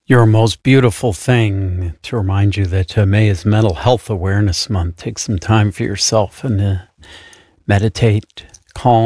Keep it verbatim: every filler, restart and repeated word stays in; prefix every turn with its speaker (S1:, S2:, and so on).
S1: Your most beautiful thing, to remind you that uh, May is Mental Health Awareness Month. Take some time for yourself and uh, meditate, calm.